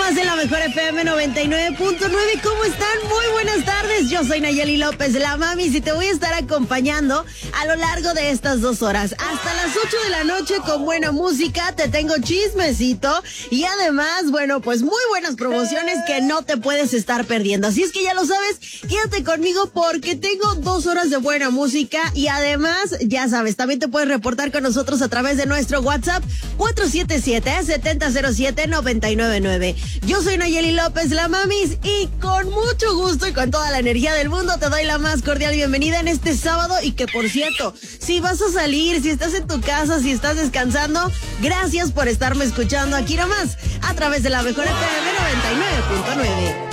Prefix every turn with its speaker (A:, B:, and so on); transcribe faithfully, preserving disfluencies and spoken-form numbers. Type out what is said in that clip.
A: más en la mejor F M noventa y nueve punto nueve. ¿Cómo están? Muy buenas tardes. Yo soy Nayeli López, la Mami, y te voy a estar acompañando a lo largo de estas dos horas. Hasta las ocho de la noche con buena música, te tengo chismecito y además, bueno, pues muy buenas promociones que no te puedes estar perdiendo. Así es que ya lo sabes, quédate conmigo porque tengo dos horas de buena música y además, ya sabes, también te puedes reportar con nosotros a través de nuestro WhatsApp cuatro siete siete, siete cero cero siete, nueve nueve nueve. Yo soy Nayeli López, la Mamis, y con mucho gusto y con toda la energía del mundo te doy la más cordial bienvenida en este sábado. Y que por cierto, si vas a salir, si estás en tu casa, si estás descansando, gracias por estarme escuchando aquí nomás a través de la mejor F M noventa y nueve punto nueve.